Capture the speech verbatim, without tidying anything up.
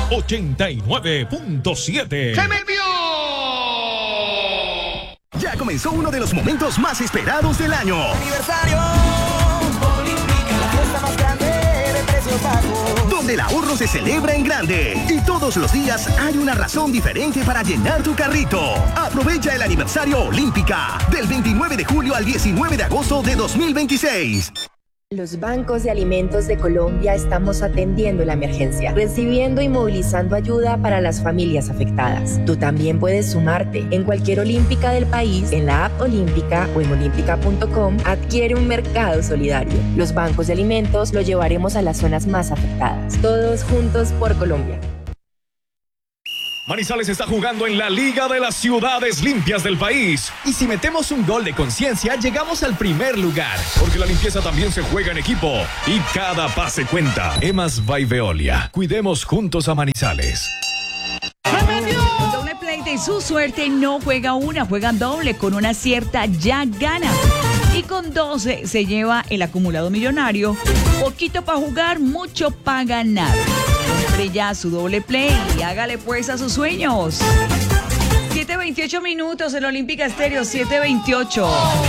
ochenta y nueve punto siete. ¡Se me vio! Ya comenzó uno de los momentos más esperados del año. Aniversario Olímpica, la fiesta más grande de precios bajos. Donde el ahorro se celebra en grande. Y todos los días hay una razón diferente para llenar tu carrito. Aprovecha el aniversario Olímpica del veintinueve de julio al diecinueve de agosto de dos mil veintiséis. Los bancos de alimentos de Colombia estamos atendiendo la emergencia, recibiendo y movilizando ayuda para las familias afectadas. Tú también puedes sumarte. En cualquier olímpica del país, en la app Olímpica o en olímpica punto com, adquiere un mercado solidario. Los bancos de alimentos lo llevaremos a las zonas más afectadas. Todos juntos por Colombia. Manizales está jugando en la Liga de las Ciudades Limpias del país. Y si metemos un gol de conciencia, llegamos al primer lugar. Porque la limpieza también se juega en equipo y cada pase cuenta. Emas by Veolia. Cuidemos juntos a Manizales. Con Doble Play de su suerte no juega una, juega doble. Con una cierta ya gana. Y con doce se lleva el acumulado millonario. Poquito para jugar, mucho para ganar. Compre ya su Doble Play y hágale pues a sus sueños. siete veintiocho minutos en Olímpica Estéreo, siete veintiocho.